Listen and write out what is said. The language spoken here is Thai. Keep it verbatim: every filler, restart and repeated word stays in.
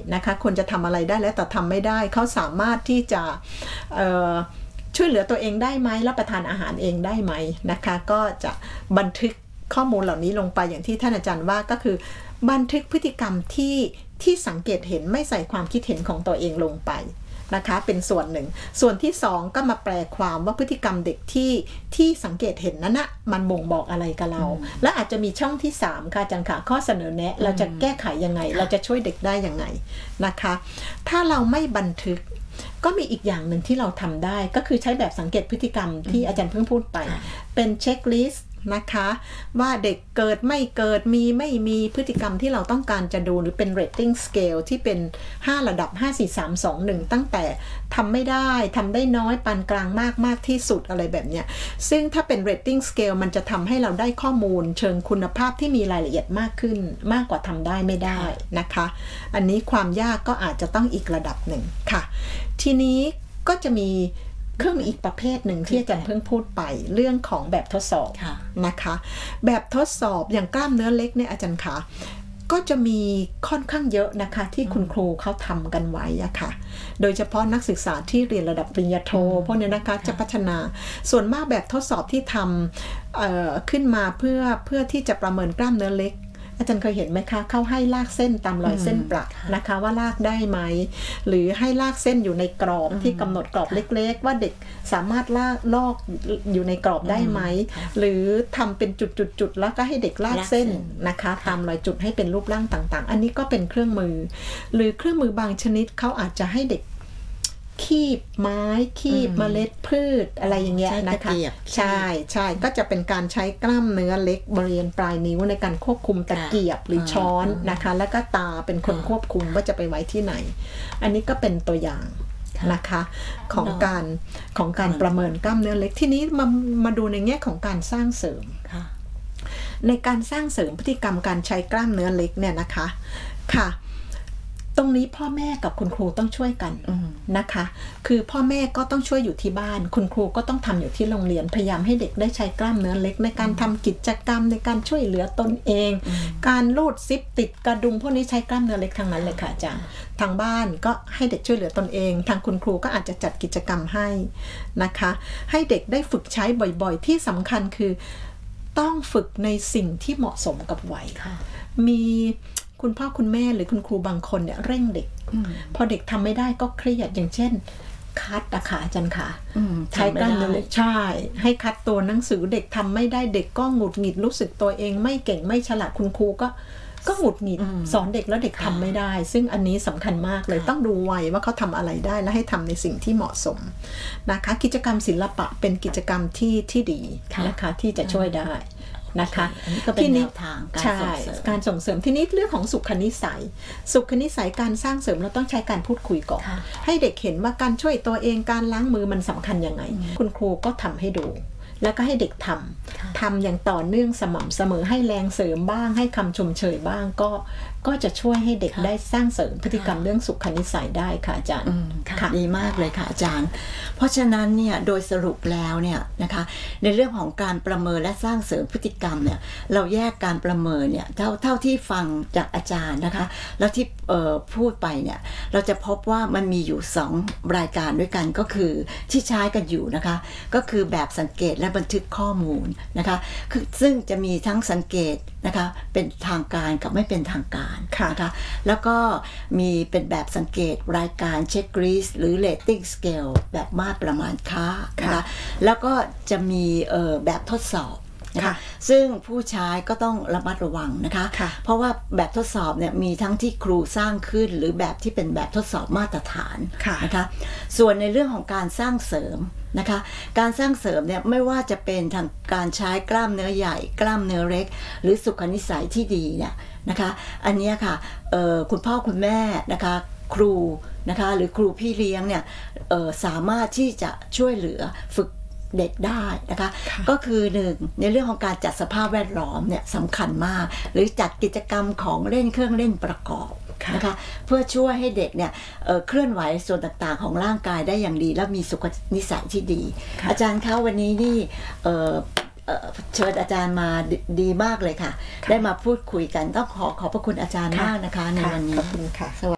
นะคะคนจะทำอะไรได้แล้วแต่ทำไม่ได้เขาสามารถที่จะช่วยเหลือตัวเองได้ไหมรับประทานอาหารเองได้ไหมนะคะก็จะบันทึกข้อมูลเหล่านี้ลงไปอย่างที่ท่านอาจารย์ว่าก็คือบันทึกพฤติกรรมที่ที่สังเกตเห็นไม่ใส่ความคิดเห็นของตัวเองลงไปนะคะเป็นส่วนหนึ่งส่วนที่สองก็มาแปลความว่าพฤติกรรมเด็กที่ที่สังเกตเห็นนั้นนะมันบ่งบอกอะไรกับเราและอาจจะมีช่องที่สามค่ะอาจารย์ค่ะข้อเสนอแนะเราจะแก้ไขยังไงเราจะช่วยเด็กได้ยังไงนะคะถ้าเราไม่บันทึกก็มีอีกอย่างหนึ่งที่เราทำได้ก็คือใช้แบบสังเกตพฤติกรรมที่อาจารย์เพิ่งพูดไปเป็นเช็คลิสต์นะคะว่าเด็กเกิดไม่เกิดมีไม่มีพฤติกรรมที่เราต้องการจะดูหรือเป็น rating scale ที่เป็นห้าระดับห้า สี่ สาม สอง หนึ่งตั้งแต่ทำไม่ได้ทำได้น้อยปานกลางมากมากที่สุดอะไรแบบเนี้ยซึ่งถ้าเป็น rating scale มันจะทำให้เราได้ข้อมูลเชิงคุณภาพที่มีรายละเอียดมากขึ้นมากกว่าทำได้ไม่ได้นะคะอันนี้ความยากก็อาจจะต้องอีกระดับหนึ่งค่ะทีนี้ก็จะมีเครื่องอีกประเภทหนึ่งที่อาจารย์เพิ่งพูดไปเรื่องของแบบทดสอบนะคะแบบทดสอบอย่างกล้ามเนื้อเล็กเนี่ยอาจารย์คะก็จะมีค่อนข้างเยอะนะคะที่คุณครูเขาทำกันไว้อะค่ะโดยเฉพาะนักศึกษาที่เรียนระดับปริญญาโทพวกนี้นะคะจะพัฒนาส่วนมากแบบทดสอบที่ทำขึ้นมาเพื่อเพื่อที่จะประเมินกล้ามเนื้อเล็กอาจารย์เคยเห็นไหมคะเขาให้ลากเส้นตามรอยเส้นประนะคะว่าลากได้ไหมหรือให้ลากเส้นอยู่ในกรอบที่กำหนดกรอบเล็กๆว่าเด็กสามารถลากลอกอยู่ในกรอบได้ไหมหรือทำเป็นจุดๆๆแล้วก็ให้เด็กลากเส้นนะคะตามรอยจุดให้เป็นรูปร่างต่างๆอันนี้ก็เป็นเครื่องมือหรือเครื่องมือบางชนิดเขาอาจจะให้เด็กคีบไม้คีบเมล็ดพืชอะไรอย่างเงี้ยนะคะใช่ใช่ก็จะเป็นการใช้กล้ามเนื้อเล็กบริเวณปลายนิ้วในการควบคุมตะเกียบหรือช้อนนะคะแล้วก็ตาเป็นคนควบคุมว่าจะไปไว้ที่ไหนอันนี้ก็เป็นตัวอย่างนะคะของการของการประเมินกล้ามเนื้อเล็กทีนี้มามาดูในแง่ของการสร้างเสริมในการสร้างเสริมพฤติกรรมการใช้กล้ามเนื้อเล็กเนี่ยนะคะค่ะตรงนี้พ่อแม่กับคุณครูต้องช่วยกันนะคะคือพ่อแม่ก็ต้องช่วยอยู่ที่บ้านคุณครูก็ต้องทำอยู่ที่โรงเรียนพยายามให้เด็กได้ใช้กล้ามเนื้อเล็กในการทำกิจกรรมในการช่วยเหลือตนเองการลูดซิปติดกระดุมพวกนี้ใช้กล้ามเนื้อเล็กทั้งนั้นเลยค่ะอาจารย์ทางบ้านก็ให้เด็กช่วยเหลือตนเองทางคุณครูก็อาจจะจัดกิจกรรมให้นะคะให้เด็กได้ฝึกใช้บ่อยๆที่สำคัญคือต้องฝึกในสิ่งที่เหมาะสมกับวัยมีคุณพ่อคุณแม่หรือคุณครูบางคนเนี่ยเร่งเด็กพอเด็กทำไม่ได้ก็เครียดอย่างเช่นคัดอะค่ะอาจารย์ค่ะใช้กล้ามเนื้อใช่ให้คัดตัวหนังสือเด็กทำไม่ได้เด็กก็หงุดหงิดรู้สึกตัวเองไม่เก่งไม่ฉลาดคุณครูก็ก็หงุดหงิดสอนเด็กแล้วเด็กทำไม่ได้ซึ่งอันนี้สำคัญมากเลยต้องดูวัยว่าเขาทำอะไรได้และให้ทำในสิ่งที่เหมาะสมนะคะกิจกรรมศิลปะเป็นกิจกรรมที่ที่ดีนะคะที่จะช่วยได้นะคะที่นี้ทางการส่งเสริมการส่งเสริมที่นี้เรื่องของสุขนิสัยสุขนิสัยการสร้างเสริมเราต้องใช้การพูดคุยก่อนให้เด็กเห็นว่าการช่วยตัวเองการล้างมือมันสำคัญยังไงคุณครูก็ทำให้ดูแล้วก็ให้เด็กทำทำอย่างต่อเนื่องสม่ำเสมอให้แรงเสริมบ้างให้คำชมเชยบ้างก็ก็จะช่วยให้เด็กได้สร้างเสริมพฤติกรรมเรื่องสุขนิสัยได้ค่ะอาจารย์ดีมากเลยค่ะอาจารย์เพราะฉะนั้นเนี่ยโดยสรุปแล้วเนี่ยนะคะในเรื่องของการประเมินและสร้างเสริมพฤติกรรมเนี่ยเราแยกการประเมินเนี่ยเท่าเท่าที่ฟังจากอาจารย์นะคะแล้วที่พูดไปเนี่ยเราจะพบว่ามันมีอยู่สองรายการด้วยกันก็คือที่ใช้กันอยู่นะคะก็คือแบบสังเกตและบันทึกข้อมูลนะคะคือซึ่งจะมีทั้งสังเกตนะคะเป็นทางการกับไม่เป็นทางการนะคะแล้วก็มีเป็นแบบสังเกตรายการเช็คลิสต์หรือ rating scale แบบมาตรประมาณค่านะคะแล้วก็จะมีแบบทดสอบนะคะซึ่งผู้ใช้ก็ต้องระมัดระวังนะคะเพราะว่าแบบทดสอบเนี่ยมีทั้งที่ครูสร้างขึ้นหรือแบบที่เป็นแบบทดสอบมาตรฐานนะคะส่วนในเรื่องของการสร้างเสริมนะคะการสร้างเสริมเนี่ยไม่ว่าจะเป็นทางการใช้กล้ามเนื้อใหญ่กล้ามเนื้อเล็กหรือสุขนิสัยที่ดีเนี่ยนะคะอันนี้ค่ะคุณพ่อคุณแม่นะคะครูนะคะหรือครูพี่เลี้ยงเนี่ยสามารถที่จะช่วยเหลือฝึกเด็กได้นะคะก็คือหนึ่งในเรื่องของการจัดสภาพแวดล้อมเนี่ยสำคัญมากหรือจัดกิจกรรมของเล่นเครื่องเล่นประกอบนะคะเพื่อช่วยให้เด็กเนี่ย เอ่อ เคลื่อนไหวส่วนต่างๆของร่างกายได้อย่างดีและมีสุขนิสัยที่ดีอาจารย์คะวันนี้นี่เอ่อเชิญอาจารย์มาดีมากเลยค่ะได้มาพูดคุยกันต้องขอขอบพระคุณอาจารย์มากนะคะในวันนี้ขอบคุณค่ะ